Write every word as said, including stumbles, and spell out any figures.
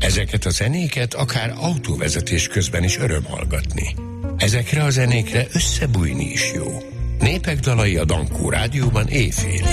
Ezeket a zenéket akár autóvezetés közben is öröm hallgatni. Ezekre a zenékre összebújni is jó. Népek dalai a Dankó Rádióban éjfél.